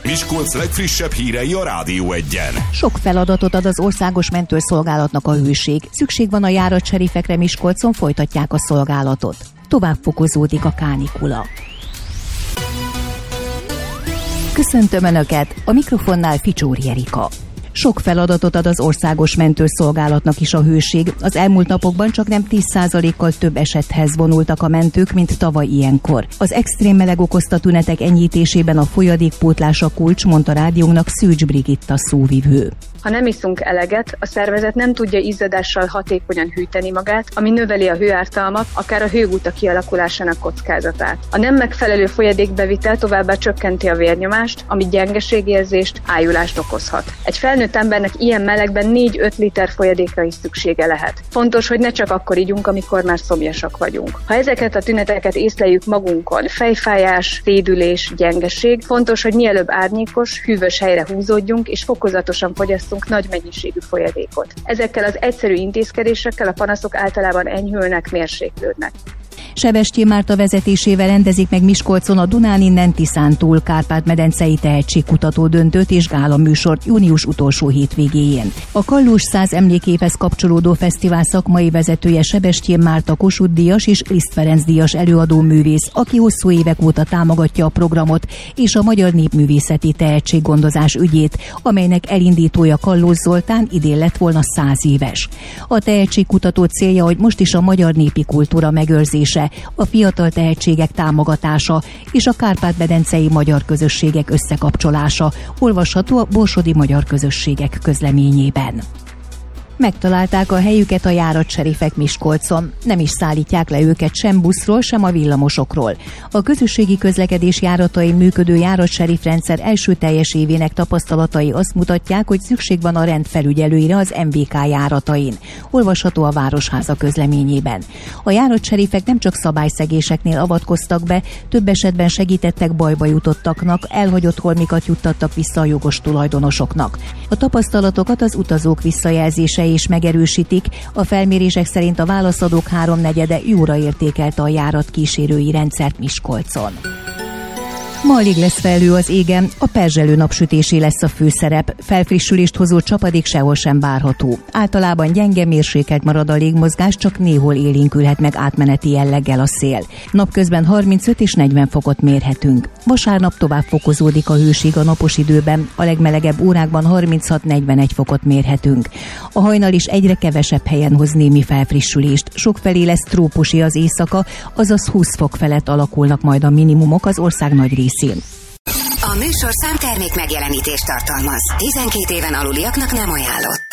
Miskolc legfrissebb hírei a Rádió Egyen. Sok feladatot ad az országos mentőszolgálatnak a hőség. Szükség van a járatserifekre, Miskolcon folytatják a szolgálatot. Tovább fokozódik a kánikula. Köszöntöm Önöket, a mikrofonnál Ficsóri Erika. Sok feladatot ad az országos mentőszolgálatnak is a hőség. Az elmúlt napokban csaknem 10%-kal több esethez vonultak a mentők, mint tavaly ilyenkor. Az extrém meleg okozta tünetek enyhítésében a folyadékpótlás a kulcs, mondta rádiónknak Szűcs Brigitta szóvivő. Ha nem iszunk eleget, a szervezet nem tudja izzadással hatékonyan hűteni magát, ami növeli a hőártalmat, akár a hőguta kialakulásának kockázatát. A nem megfelelő folyadékbevitel továbbá csökkenti a vérnyomást, ami gyengeségérzést, ájulást okozhat. Egy felnőtt embernek ilyen melegben 4-5 liter folyadékra is szüksége lehet. Fontos, hogy ne csak akkor igyunk, amikor már szomjasak vagyunk. Ha ezeket a tüneteket észleljük magunkon, fejfájás, szédülés, gyengeség, fontos, hogy mielőbb árnyékos, hűvös helyre húzódjunk és fokozatosan fogyasszunk nagy mennyiségű folyadékot. Ezekkel az egyszerű intézkedésekkel a panaszok általában enyhülnek, mérséklődnek. Sebestyén Márta vezetésével rendezik meg Miskolcon a Dunán innen Tiszántúl Kárpát-medencei tehetségkutató döntőt és gála műsort június utolsó hétvégéjén. A Kallós 100 emlékévhez kapcsolódó fesztivál szakmai vezetője Sebestyén Márta Kossuth díjas és Liszt Ferenc díjas előadó művész, aki hosszú évek óta támogatja a programot és a magyar népművészeti tehetséggondozás ügyét, amelynek elindítója Kallós Zoltán idén lett volna 100 éves. A tehetségkutató célja, hogy most is a magyar népi kultúra megőrzése, a fiatal tehetségek támogatása és a kárpát-medencei magyar közösségek összekapcsolása, olvasható a Borsodi Magyar Közösségek közleményében. Megtalálták a helyüket a járatserifek Miskolcon. Nem is szállítják le őket sem buszról, sem a villamosokról. A közösségi közlekedés járatain működő járatserifrendszer első teljes évének tapasztalatai azt mutatják, hogy szükség van a rendfelügyelőire az MVK járatain. Olvasható a Városháza közleményében. A járatserifek nem csak szabályszegéseknél avatkoztak be, több esetben segítettek bajba jutottaknak, elhagyott holmikat juttattak vissza a jogos tulajdonosoknak. A tapasztalatokat az utazók visszajelzése is megerősítik. A felmérések szerint a válaszadók 3/4 jóra értékelte a járat kísérői rendszert Miskolcon. Ma alig lesz felhő az égen, a perzselő napsütésé lesz a főszerep, felfrissülést hozó csapadék sehol sem várható. Általában gyenge, mérsékelt marad a légmozgás, csak néhol élénkülhet meg átmeneti jelleggel a szél. Napközben 35 és 40 fokot mérhetünk. Vasárnap tovább fokozódik a hőség a napos időben, a legmelegebb órákban 36-41 fokot mérhetünk. A hajnal is egyre kevesebb helyen hoz némi felfrissülést, sokfelé lesz trópusi az éjszaka, azaz 20 fok felett alakulnak majd a minimumok az ország nagy részén. A műsorszám termék megjelenítést tartalmaz. 12 éven aluliaknak nem ajánlott.